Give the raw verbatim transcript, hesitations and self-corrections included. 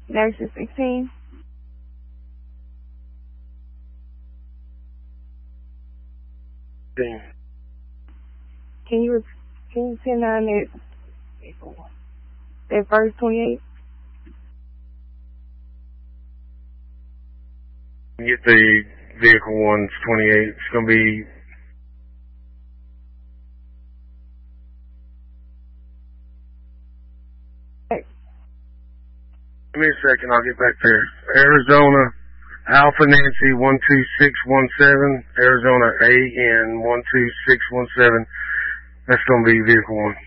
Nurses sixteen. Damn. Can you can you send on that that verse twenty-eight? Get the vehicle one's twenty-eight. It's gonna be. Give me a second, I'll get back there. Arizona, Alpha Nancy one two six one seven, Arizona A N one two six one seven. That's going to be vehicle one.